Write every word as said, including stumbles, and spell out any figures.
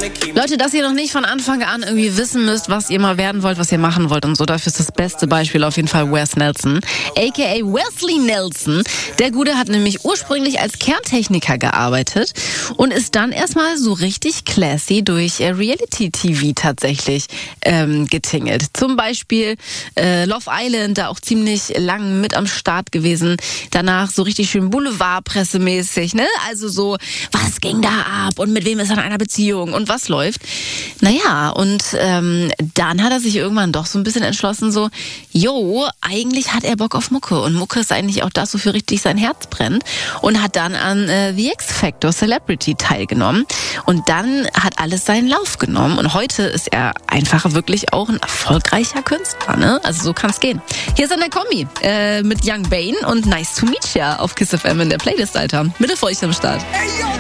Leute, dass ihr noch nicht von Anfang an irgendwie wissen müsst, was ihr mal werden wollt, was ihr machen wollt und so, dafür ist das beste Beispiel auf jeden Fall Wes Nelson, aka Wesley Nelson. Der Gute hat nämlich ursprünglich als Kerntechniker gearbeitet und ist dann erstmal so richtig classy durch äh, Reality-T V tatsächlich ähm, getingelt. Zum Beispiel äh, Love Island, da auch ziemlich lang mit am Start gewesen. Danach so richtig schön Boulevardpressemäßig, ne? Also so, was ging da ab und mit wem ist er in einer Beziehung und was läuft? Naja, und ähm, dann hat er sich irgendwann doch so ein bisschen entschlossen, so, jo, eigentlich hat er Bock auf Mucke und Mucke ist eigentlich auch das, wofür richtig sein Herz brennt, und hat dann an äh, The X-Factor Celebrity teilgenommen und dann hat alles seinen Lauf genommen und heute ist er einfach wirklich auch ein erfolgreicher Künstler, ne? Also so kann es gehen. Hier ist dann der Kombi äh, mit Young Bane und Nice to Meet Ya auf Kiss F M in der Playlist, Alter. Mittelfeucht am Start.